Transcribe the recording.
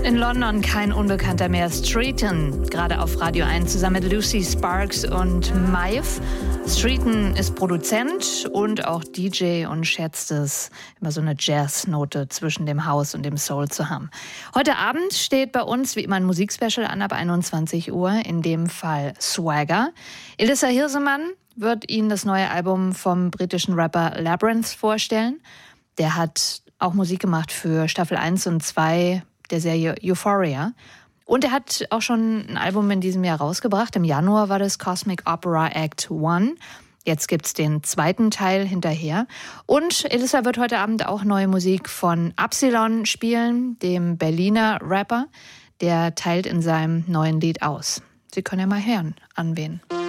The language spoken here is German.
In London kein Unbekannter mehr, Streeton, gerade auf Radio 1 zusammen mit Lucy Sparks und Maeve. Streeton ist Produzent und auch DJ und schätzt es, immer so eine Jazz-Note zwischen dem House und dem Soul zu haben. Heute Abend steht bei uns wie immer ein Musikspecial an ab 21 Uhr, in dem Fall Swagger. Elissa Hirsemann wird Ihnen das neue Album vom britischen Rapper Labrinth vorstellen. Der hat auch Musik gemacht für Staffel 1 und 2 der Serie Euphoria. Und er hat auch schon ein Album in diesem Jahr rausgebracht. Im Januar war das Cosmic Opera Act 1. Jetzt gibt's den zweiten Teil hinterher. Und Elissa wird heute Abend auch neue Musik von Absilon spielen, dem Berliner Rapper. Der teilt in seinem neuen Lied aus. Sie können ja mal hören, an wen.